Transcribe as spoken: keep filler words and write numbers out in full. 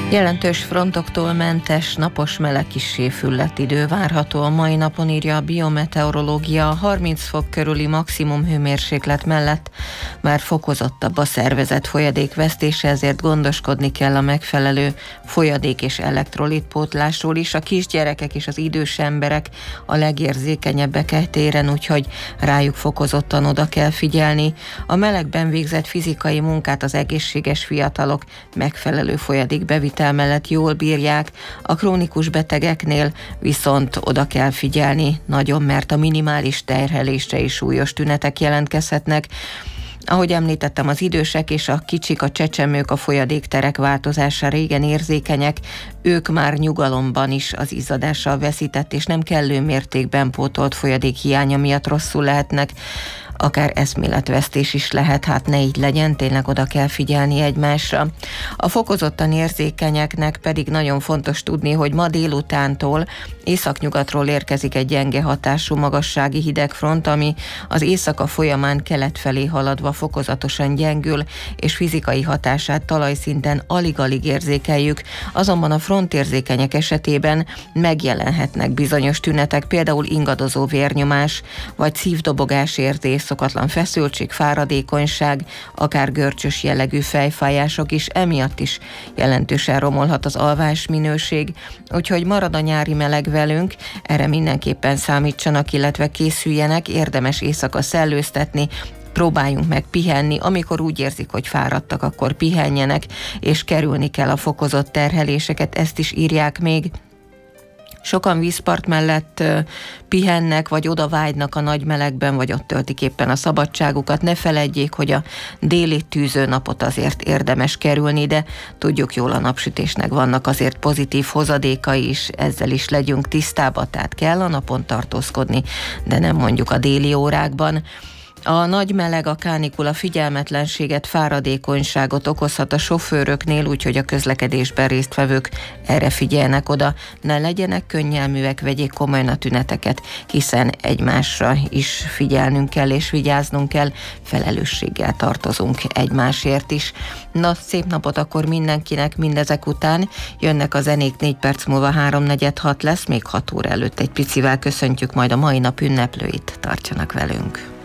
Jelentős frontoktól mentes, napos, meleg kissé füllett idő várható a mai napon, írja a biometeorológia. A harminc fok körüli maximum hőmérséklet mellett már fokozottabb a szervezet folyadékvesztése, ezért gondoskodni kell a megfelelő folyadék és elektrolitpótlásról is. A kisgyerekek és az idős emberek a legérzékenyebbek e téren, úgyhogy rájuk fokozottan oda kell figyelni. A melegben végzett fizikai munkát az egészséges fiatalok megfelelő folyadékbevitel mellett jól bírják, a krónikus betegeknél viszont oda kell figyelni nagyon, mert a minimális terhelésre is súlyos tünetek jelentkezhetnek. Ahogy említettem, az idősek és a kicsik, a csecsemők a folyadékterek változására igen érzékenyek, ők már nyugalomban is az izzadással veszített és nem kellő mértékben pótolt folyadék hiánya miatt rosszul lehetnek, akár eszméletvesztés is lehet, hát ne így legyen, tényleg oda kell figyelni egymásra. A fokozottan érzékenyeknek pedig nagyon fontos tudni, hogy ma délutántól északnyugatról érkezik egy gyenge hatású magassági hidegfront, ami az éjszaka folyamán kelet felé haladva fokozatosan gyengül, és fizikai hatását talajszinten alig-alig érzékeljük, azonban a frontérzékenyek esetében megjelenhetnek bizonyos tünetek, például ingadozó vérnyomás, vagy szívdobogás érzés, szokatlan feszültség, fáradékonyság, akár görcsös jellegű fejfájások is, emiatt is jelentősen romolhat az alvás minőség, úgyhogy marad a nyári meleg velünk, erre mindenképpen számítsanak, illetve készüljenek, érdemes éjszaka szellőztetni, próbáljunk meg pihenni, amikor úgy érzik, hogy fáradtak, akkor pihenjenek, és kerülni kell a fokozott terheléseket, ezt is írják még. Sokan vízpart mellett pihennek, vagy oda vágynak a nagy melegben, vagy ott töltik éppen a szabadságukat. Ne feledjék, hogy a déli tűző napot azért érdemes kerülni, de tudjuk jól, a napsütésnek vannak azért pozitív hozadékai is, ezzel is legyünk tisztában, tehát kell a napon tartózkodni, de nem mondjuk a déli órákban. A nagy meleg, a kánikula figyelmetlenséget, fáradékonyságot okozhat a sofőröknél, úgyhogy a közlekedésben résztvevők erre figyelnek oda. Ne legyenek könnyelműek, vegyék komolyan a tüneteket, hiszen egymásra is figyelnünk kell és vigyáznunk kell, felelősséggel tartozunk egymásért is. Na, szép napot akkor mindenkinek, mindezek után jönnek a zenék, négy perc múlva háromnegyed hat lesz, még hat óra előtt egy picivel köszöntjük majd a mai nap ünneplőit, tartsanak velünk.